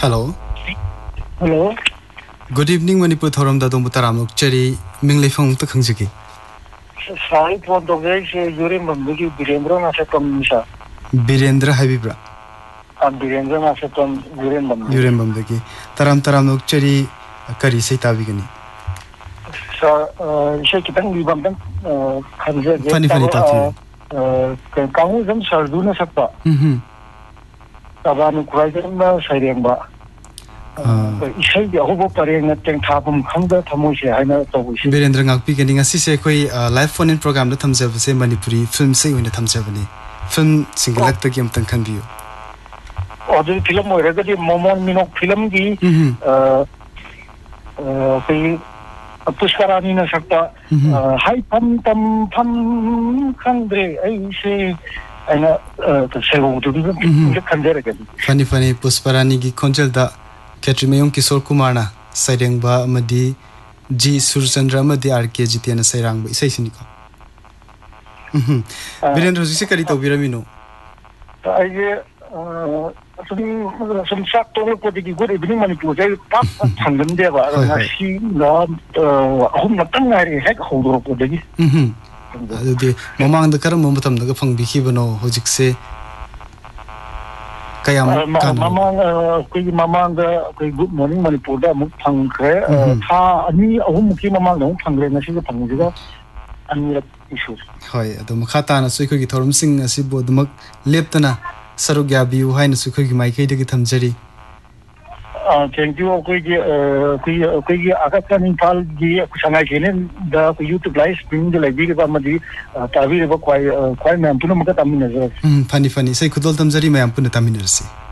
Hello. Hello. Good evening, Manipur Thoram da dong butaram cheri minglei phong ta khangjigi. Sai phone to gai se yure mambi Birendra na se kam sa. Birendra Habibra. Birendra na se kam Yure mambi ki. Taram nok cheri kari sei tabi gani. Sa se kitang libam dan khanje Funny ta thi. Kamu jam sardu na sakpa. Taban kurai jam na saireng ba. Isai dia hobo pareng na teng thapum khangda thamoi se haina to isi. Birendra ngak pi gani ngasi se koi live phone in program da thamjab se Manipuri film se oina thamjabani. Film singlak ta game tang khan biyo. Adu film mo rega di momon minok film gi koi Puskarani na sakta hai pam tam pam khangdre ai se aina se ho du du khandere ga. Funny Puskarani gi konjal da Katrimayong Kishore Kumar na saireng ba amadi G Surchandra amadi RK Jitena sairang ba isai sini ko. Birendra ji se kari to biramino. Ai some sak to ko digi good evening Manipur jai tak thangam de ba na si na hum na tang ngai hek hodro ko digi. Adu mamang da karam matam da phang bi khibano hojik se kayam kan mamang da koi good morning Manipur da muk phang kre tha ani ahum ki mamang da phang re na si phang ji da ani issue. Hoi adu makhata na sui ko gi thorum sing asi bodmak leptana sarugya biu haina su khoi gi mai kai de gi thamjari. Thank you koi gi agata ning pal gi kusangai kene da YouTube live stream de lagi ba madi tavi ba kwai mam puna maka tamin na. Funny sai khudol thamjari mayam puna tamin rasi.